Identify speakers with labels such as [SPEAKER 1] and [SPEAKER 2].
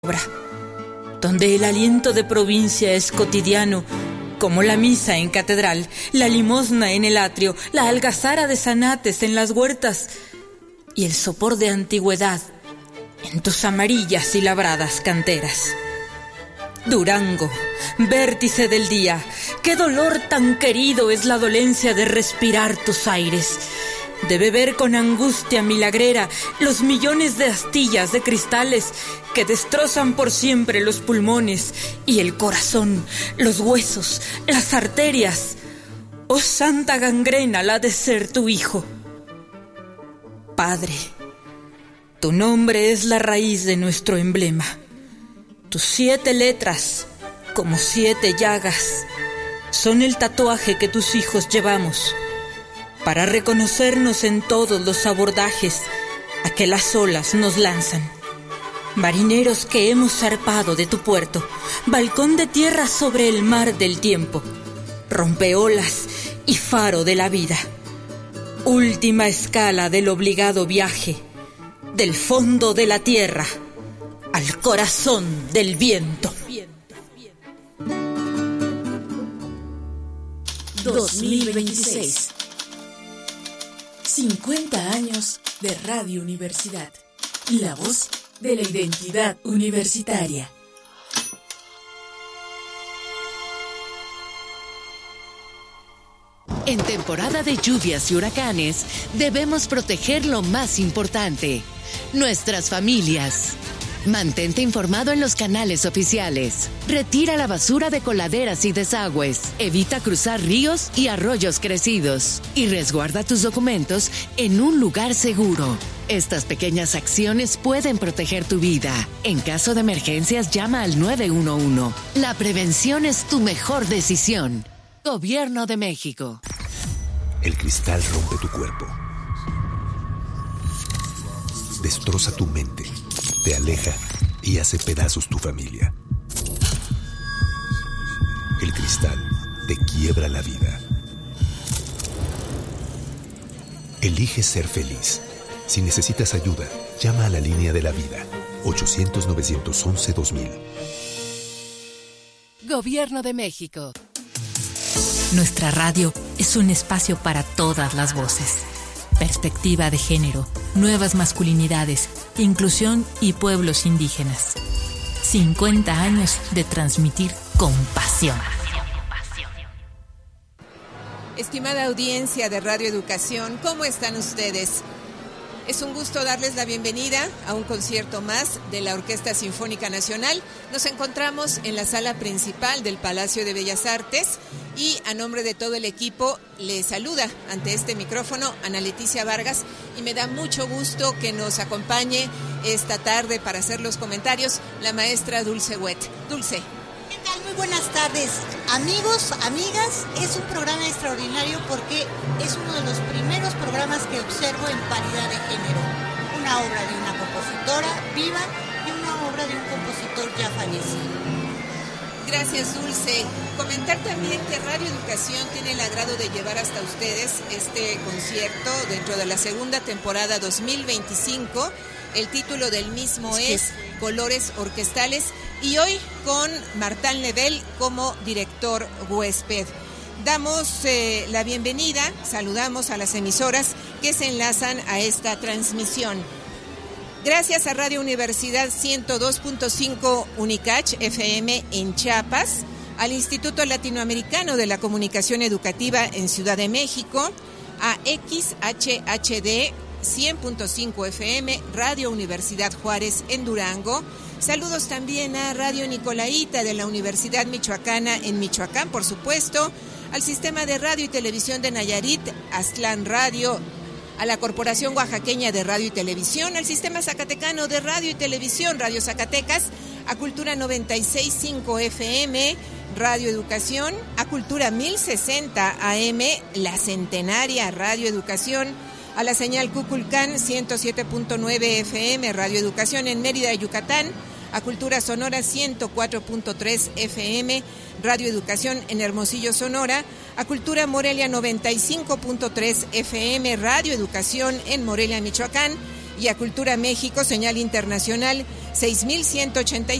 [SPEAKER 1] obra, donde el aliento de provincia es cotidiano, como la misa en catedral, la limosna en el atrio, la algazara de zanates en las huertas y el sopor de antigüedad en tus amarillas y labradas canteras. Durango, vértice del día, qué dolor tan querido es la dolencia de respirar tus aires, de beber con angustia milagrera los millones de astillas de cristales que destrozan por siempre los pulmones y el corazón, los huesos, las arterias. Oh santa gangrena la de ser tu hijo. Padre, tu nombre es la raíz de nuestro emblema. Tus 7 letras, como 7 llagas, son el tatuaje que tus hijos llevamos para reconocernos en todos los abordajes a que las olas nos lanzan. Marineros que hemos zarpado de tu puerto, balcón de tierra sobre el mar del tiempo, rompeolas y faro de la vida, última escala del obligado viaje, del fondo de la tierra al corazón del viento.
[SPEAKER 2] 2026. 50 años de Radio Universidad. La voz de la identidad universitaria. En temporada de lluvias y huracanes, debemos proteger lo más importante: nuestras familias. Mantente informado en los canales oficiales. Retira la basura de coladeras y desagües. Evita cruzar ríos y arroyos crecidos. Y resguarda tus documentos en un lugar seguro. Estas pequeñas acciones pueden proteger tu vida. En caso de emergencias, llama al 911. La prevención es tu mejor decisión. Gobierno de México.
[SPEAKER 3] El cristal rompe tu cuerpo. Destroza tu mente. Te aleja y hace pedazos tu familia. El cristal te quiebra la vida. Elige ser feliz. Si necesitas ayuda, llama a la línea de la vida, 800-911-2000.
[SPEAKER 2] Gobierno de México.
[SPEAKER 1] Nuestra radio es un espacio para todas las voces. Perspectiva de género, nuevas masculinidades, inclusión y pueblos indígenas. 50 años de transmitir con pasión.
[SPEAKER 4] Estimada audiencia de Radio Educación, ¿cómo están ustedes? Es un gusto darles la bienvenida a un concierto más de la Orquesta Sinfónica Nacional. Nos encontramos en la sala principal del Palacio de Bellas Artes y a nombre de todo el equipo le saluda ante este micrófono Ana Leticia Vargas y me da mucho gusto que nos acompañe esta tarde para hacer los comentarios la maestra Dulce Wet. Dulce.
[SPEAKER 5] ¿Qué tal? Muy buenas tardes, amigos, amigas. Es un programa extraordinario porque es uno de los primeros programas que observo en paridad de género. Una obra de una compositora viva y una obra de un compositor ya fallecido.
[SPEAKER 4] Gracias, Dulce. Comentar también que Radio Educación tiene el agrado de llevar hasta ustedes este concierto dentro de la segunda temporada 2025. El título del mismo es Colores Orquestales y hoy con Martán Lebel como director huésped. Damos la bienvenida, saludamos a las emisoras que se enlazan a esta transmisión. Gracias a Radio Universidad 102.5 Unicach FM en Chiapas, al Instituto Latinoamericano de la Comunicación Educativa en Ciudad de México, a XHHD 100.5 FM, Radio Universidad Juárez en Durango. Saludos también a Radio Nicolaita de la Universidad Michoacana en Michoacán, por supuesto, al Sistema de Radio y Televisión de Nayarit, Aztlán Radio, a la Corporación Oaxaqueña de Radio y Televisión, al Sistema Zacatecano de Radio y Televisión, Radio Zacatecas, a Cultura 96.5 FM, Radio Educación, a Cultura 1060 AM, La Centenaria Radio Educación, a la señal Cuculcán 107.9 FM, Radio Educación en Mérida, Yucatán, a Cultura Sonora 104.3 FM, Radio Educación en Hermosillo, Sonora, a Cultura Morelia 95.3 FM, Radio Educación en Morelia, Michoacán, y a Cultura México, señal internacional 6,185